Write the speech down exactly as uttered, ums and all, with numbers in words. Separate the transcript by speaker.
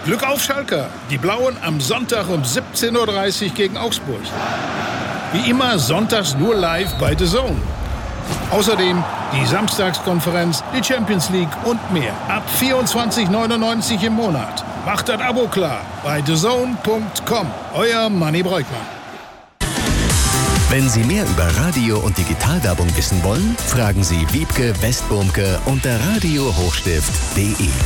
Speaker 1: Glück auf Schalke. Die Blauen am Sonntag um siebzehn Uhr dreißig gegen Augsburg. Wie immer sonntags nur live bei The Zone. Außerdem die Samstagskonferenz, die Champions League und mehr. Ab vierundzwanzig neunundneunzig im Monat. Macht das Abo klar bei the zone punkt com. Euer Manni Breukmann.
Speaker 2: Wenn Sie mehr über Radio- und Digitalwerbung wissen wollen, fragen Sie Wiebke Westbumke unter radio hochstift punkt de.